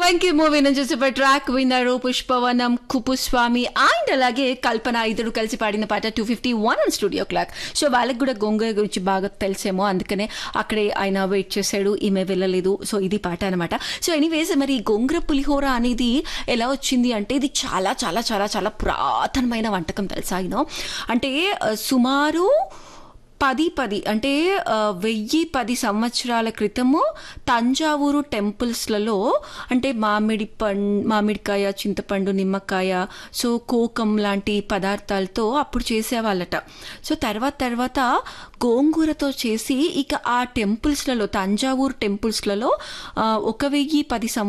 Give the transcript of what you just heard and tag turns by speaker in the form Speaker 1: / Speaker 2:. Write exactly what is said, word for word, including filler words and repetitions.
Speaker 1: Venky movie నుంచి super track విన్నారు పుష్పవనం కుపుస్వామి and అలాగే కల్పన ఇద్దరు కలిసి పాడిన పాట two fifty one and studio clock. So వాళ్ళకి కూడా గోంగూర గురించి బాగా తెలిసేమో, అందుకనే అక్కడే ఆయన వెయిట్ చేశాడు, ఈమె వెళ్ళలేదు. సో ఇది పాట అనమాట. సో ఎనీవేస్ మరి గోంగూర పులిహోర అనేది ఎలా వచ్చింది అంటే ఇది చాలా చాలా చాలా చాలా పురాతనమైన వంటకం తెలుసా. యూనో అంటే సుమారు పది పది అంటే వెయ్యి పది సంవత్సరాల క్రితము తంజావూరు టెంపుల్స్లలో అంటే మామిడి పండు మామిడికాయ చింతపండు నిమ్మకాయ సో కోకం లాంటి పదార్థాలతో అప్పుడు చేసేవాళ్ళట. సో తర్వాత తర్వాత గోంగూరతో చేసి ఇక ఆ టెంపుల్స్లలో తంజావూరు టెంపుల్స్లలో ఒక వెయ్యి పది